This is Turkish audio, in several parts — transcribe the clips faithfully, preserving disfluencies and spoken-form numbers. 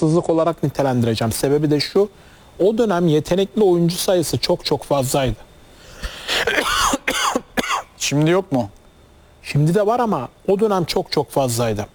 şanssızlık olarak nitelendireceğim. Sebebi de şu, o dönem yetenekli oyuncu sayısı çok çok fazlaydı. Şimdi yok mu? Şimdi de var ama o dönem çok çok fazlaydı.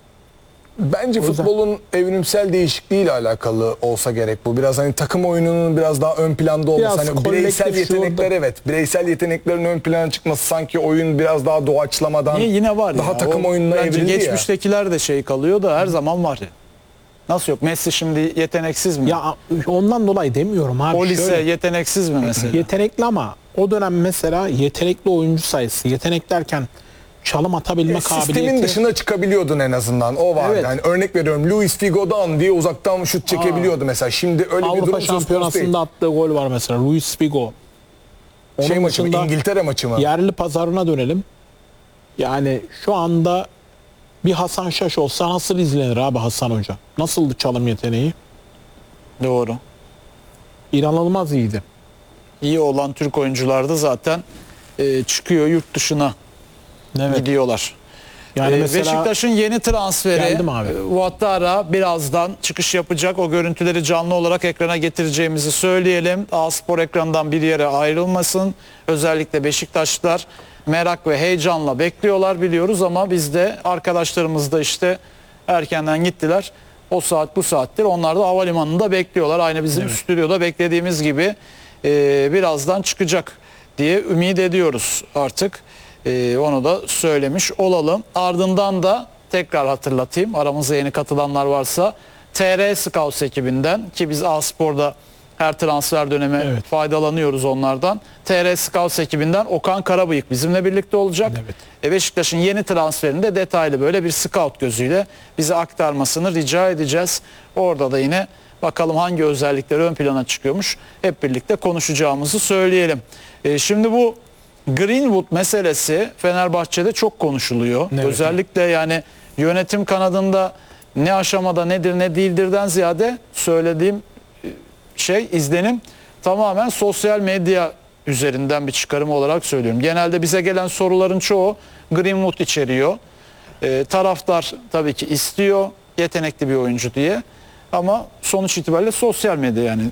Bence O yüzden- futbolun evrimsel değişikliğiyle alakalı olsa gerek bu. Biraz hani takım oyununun biraz daha ön planda olması. Biraz Hani bireysel kolektif yetenekler, şuurda. evet. Bireysel yeteneklerin ön plana çıkması, sanki oyun biraz daha doğaçlamadan Niye yine var daha ya. takım O oyununa bence evrildi ya. geçmiştekiler de şey kalıyor da her zaman var ya. Nasıl yok? Messi şimdi yeteneksiz mi? Ya ondan dolayı demiyorum abi. o lise Şöyle, yeteneksiz mi mesela? yetenekli ama o dönem mesela yetenekli oyuncu sayısı, yetenek derken çalım atabilme E, Sistemin kabiliyeti. dışına çıkabiliyordun en azından. O vardı. Evet. Yani örnek veriyorum, Luis Figo'dan diye uzaktan şut çekebiliyordu mesela. Şimdi öyle bir Avrupa durum söz konusu değil. Şampiyonası'nda attığı gol var mesela. Luis Figo. Onun Şey maçı mı? dışında İngiltere maçı mı? yerli pazarına dönelim. Yani şu anda bir Hasan Şaş olsa nasıl izlenir abi Hasan Hoca? Nasıldı çalım yeteneği? Doğru. İnanılmaz iyiydi. İyi olan Türk oyuncular da zaten e, çıkıyor yurt dışına Evet. gidiyorlar. Yani Ee, mesela Beşiktaş'ın yeni transferi Geldim abi. e, Ouattara birazdan çıkış yapacak. O görüntüleri canlı olarak ekrana getireceğimizi söyleyelim. A-Spor ekranından bir yere ayrılmasın. Özellikle Beşiktaşlılar merak ve heyecanla bekliyorlar biliyoruz ama biz de arkadaşlarımız da işte erkenden gittiler. O saat bu saattir. Onlar da havalimanında bekliyorlar. Aynı bizim Evet. stüdyoda beklediğimiz gibi e, birazdan çıkacak diye ümit ediyoruz artık. Ee, onu da söylemiş olalım. Ardından da tekrar hatırlatayım. Aramıza yeni katılanlar varsa T R Scouts ekibinden, ki biz A-Spor'da her transfer dönemi Evet. faydalanıyoruz onlardan. T R Scouts ekibinden Okan Karabıyık bizimle birlikte olacak. Evet. E Beşiktaş'ın yeni transferinde detaylı böyle bir scout gözüyle bize aktarmasını rica edeceğiz. Orada da yine bakalım hangi özellikler ön plana çıkıyormuş. Hep birlikte konuşacağımızı söyleyelim. E, şimdi bu Greenwood meselesi Fenerbahçe'de çok konuşuluyor. Evet. Özellikle yani yönetim kanadında ne aşamada nedir ne değildirden ziyade söylediğim şey, izlenim tamamen sosyal medya üzerinden bir çıkarım olarak söylüyorum. Genelde bize gelen soruların çoğu Greenwood içeriyor. Ee, taraftar tabii ki istiyor yetenekli bir oyuncu diye, ama sonuç itibariyle sosyal medya, yani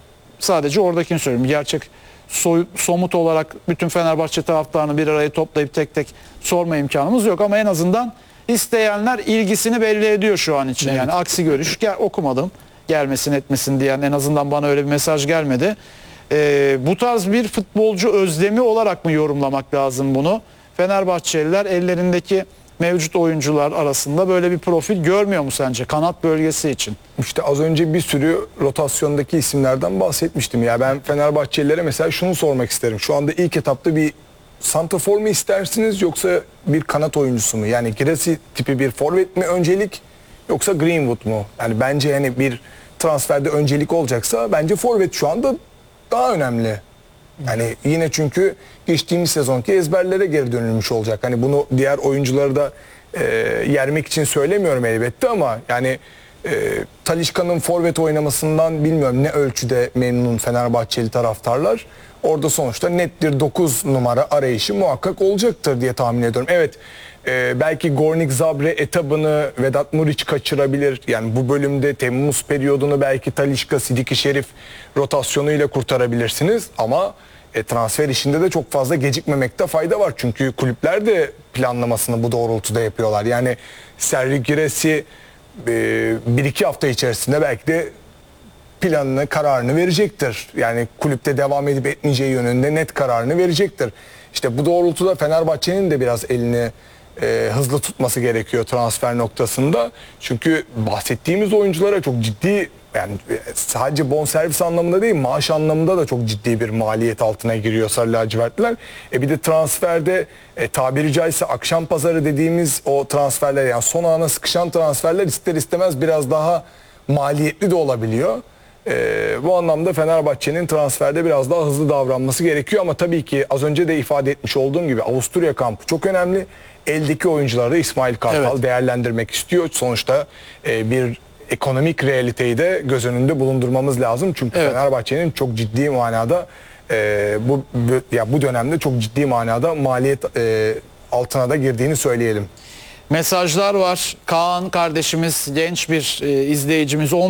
sadece oradakini söylüyorum. Gerçek soy, somut olarak bütün Fenerbahçe taraftarını bir araya toplayıp tek tek sorma imkanımız yok, ama en azından isteyenler ilgisini belli ediyor şu an için. Evet. Yani aksi görüş gel, okumadım, gelmesin etmesin diyen, en azından bana öyle bir mesaj gelmedi. Ee, bu tarz bir futbolcu özlemi olarak mı yorumlamak lazım bunu? Fenerbahçeliler ellerindeki mevcut oyuncular arasında böyle bir profil görmüyor mu sence kanat bölgesi için? İşte az önce bir sürü rotasyondaki isimlerden bahsetmiştim. Ya ben Fenerbahçelilere mesela şunu sormak isterim. Şu anda ilk etapta bir santrafor mu istersiniz, yoksa bir kanat oyuncusu mu? Yani Girassi tipi bir forvet mi öncelik, yoksa Greenwood mu? Yani bence yani bir transferde öncelik olacaksa bence forvet şu anda daha önemli. Yani yine çünkü geçtiğimiz sezonki ezberlere geri dönülmüş olacak. Hani bunu diğer oyuncuları da e, yermek için söylemiyorum elbette, ama yani e, Talisca'nın forvet oynamasından bilmiyorum ne ölçüde memnun Fenerbahçeli taraftarlar. Orada sonuçta net bir dokuz numara arayışı muhakkak olacaktır diye tahmin ediyorum. Evet, e, belki Gornik Zabre etabını Vedat Muriç kaçırabilir. Yani bu bölümde Temmuz periyodunu belki Talisca, Sidiki Şerif rotasyonuyla kurtarabilirsiniz, ama E, transfer işinde de çok fazla gecikmemekte fayda var. Çünkü kulüpler de planlamasını bu doğrultuda yapıyorlar. Yani Sergio Girassi e, bir iki hafta içerisinde belki de planını, kararını verecektir. Yani kulüpte devam edip etmeyeceği yönünde net kararını verecektir. İşte bu doğrultuda Fenerbahçe'nin de biraz elini e, hızlı tutması gerekiyor transfer noktasında. Çünkü bahsettiğimiz oyunculara çok ciddi, yani sadece bonservis anlamında değil, maaş anlamında da çok ciddi bir maliyet altına giriyor Sarı Lacivertliler. E bir de transferde e, tabiri caizse akşam pazarı dediğimiz o transferler, yani son ana sıkışan transferler ister istemez biraz daha maliyetli de olabiliyor. E, bu anlamda Fenerbahçe'nin transferde biraz daha hızlı davranması gerekiyor, ama tabii ki az önce de ifade etmiş olduğum gibi Avusturya kampı çok önemli. Eldeki oyuncuları da İsmail Kartal Evet. değerlendirmek istiyor. Sonuçta e, bir ekonomik realiteyi de göz önünde bulundurmamız lazım. Çünkü Evet. Fenerbahçe'nin çok ciddi manada e, bu, bu ya bu dönemde çok ciddi manada maliyet e, altına da girdiğini söyleyelim. Mesajlar var. Kaan kardeşimiz, genç bir e, izleyicimiz,